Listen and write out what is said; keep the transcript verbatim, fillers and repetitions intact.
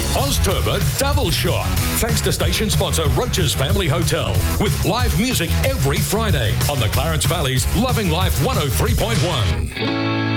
Ozturbo Double Shot. Thanks to station sponsor Roach's Family Hotel. With live music every Friday on the Clarence Valley's Loving Life one oh three point one.